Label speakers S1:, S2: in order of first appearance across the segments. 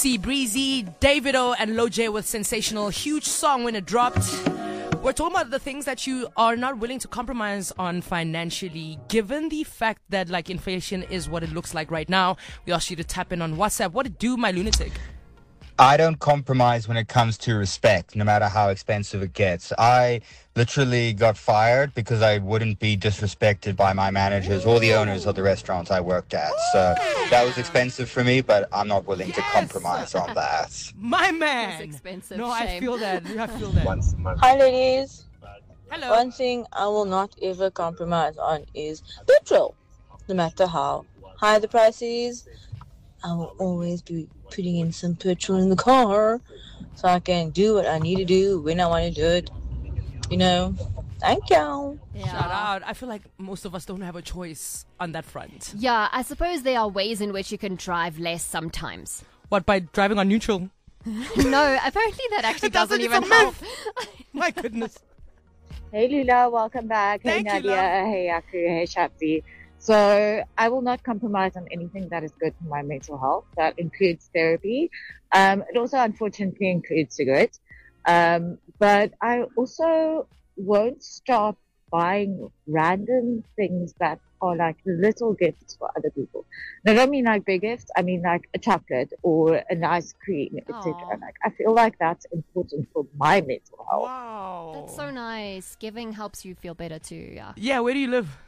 S1: Casey, Breezy, Davido, and Lil J with Sensational. Huge song when it dropped. We're talking about the things that you are not willing to compromise on financially, given the fact that like inflation is what it looks like right now. We asked you to tap in on WhatsApp. What it do, my lunatic?
S2: I don't compromise when it comes to respect, no matter how expensive it gets. I literally got fired because I wouldn't be disrespected by my managers or the owners of the restaurants I worked at. So that was expensive for me, but I'm not willing to compromise on that.
S1: My man.
S3: It's expensive.
S1: No,
S3: Shame.
S1: I feel that. I feel that.
S4: Once a month.
S5: Hi ladies.
S1: Hello.
S5: One thing I will not ever compromise on is petrol. No matter how high the price is, I will always be putting in some petrol in the car so I can do what I need to do when I want to do it. You know, thank you.
S3: Yeah.
S1: Shout out. I feel like most of us don't have a choice on that front.
S3: Yeah, I suppose there are ways in which you can drive less sometimes.
S1: What, by driving on neutral?
S3: No, apparently that actually
S1: It doesn't,
S3: doesn't
S1: it's
S3: even
S1: a
S3: help.
S1: My goodness.
S6: Hey Lula, welcome back.
S1: Thank you,
S6: Hey Nadia,
S1: love.
S6: hey Aku, hey Shapsi. So I will not compromise on anything that is good for my mental health. That includes therapy. It also unfortunately includes cigarettes. But I also won't stop buying random things that are like little gifts for other people. And I don't mean like big gifts. I mean like a chocolate or an ice cream, etc.
S3: Aw.
S6: Like I feel like that's important for my mental health.
S1: Wow.
S3: That's so nice. Giving helps you feel better too, yeah.
S1: Yeah, where do you live?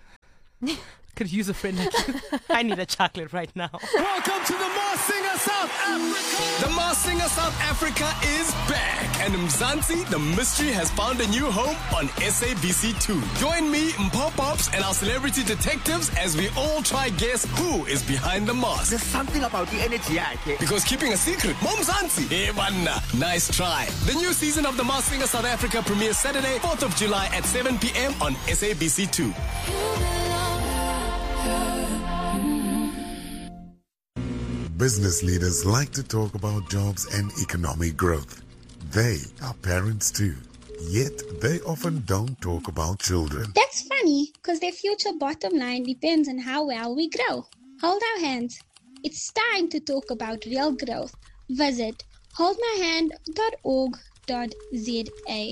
S1: Could use a friend like you. I need a chocolate right now.
S7: Welcome to the Mars Singer South Africa. The Mars Singer South Africa is back, and Mzansi, the mystery, has found a new home on SABC2. Join me, Mpho Pops, and our celebrity detectives as we all try guess who is behind the mask.
S4: There's something about the energy,
S7: Because keeping a secret, Mzansi. Hey, manna. Nice try. The new season of the Mars Singer South Africa premieres Saturday, 4th of July at 7 p.m. on SABC2.
S8: Business leaders like to talk about jobs and economic growth. They are parents too, yet they often don't talk about children.
S9: That's funny, because their future bottom line depends on how well we grow. Hold our hands. It's time to talk about real growth. Visit holdmyhand.org.za.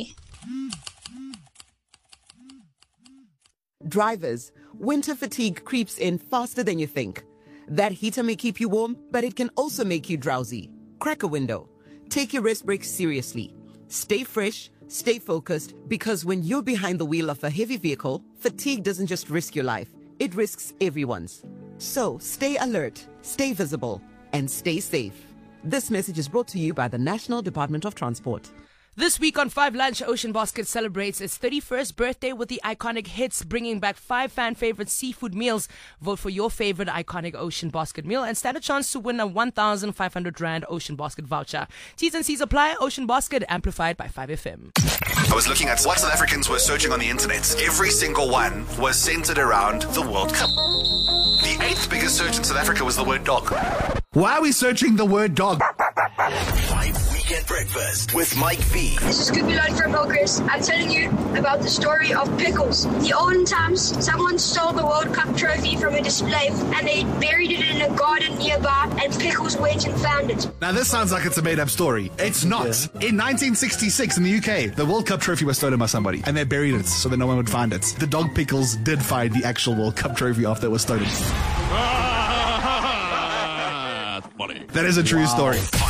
S10: Drivers, winter fatigue creeps in faster than you think. That heater may keep you warm, but it can also make you drowsy. Crack a window. Take your rest breaks seriously. Stay fresh, stay focused, because when you're behind the wheel of a heavy vehicle, fatigue doesn't just risk your life, it risks everyone's. So stay alert, stay visible, and stay safe. This message is brought to you by the National Department of Transport.
S1: This week on 5 Lunch, Ocean Basket celebrates its 31st birthday with the iconic hits, bringing back 5 fan-favorite seafood meals. Vote for your favorite iconic Ocean Basket meal and stand a chance to win a 1,500 Rand Ocean Basket voucher. T's and C's apply. Ocean Basket, amplified by 5FM.
S11: I was looking at what South Africans were searching on the internet. Every single one was centered around the World Cup. The 8th biggest search in South Africa was the word dog.
S7: Why are we searching the word dog?
S11: 5 Weekend Breakfast with Mike V.
S12: This is Cookie Light from Milkers. I'm telling you about the story of Pickles. In the olden times, someone stole the World Cup trophy from a display and they buried it in a garden nearby, and Pickles went and found it.
S7: Now this sounds like it's a made-up story. It's not. In 1966 in the UK, the World Cup trophy was stolen by somebody and they buried it so that no one would find it. The dog Pickles did find the actual World Cup trophy after it was stolen. That is a true story.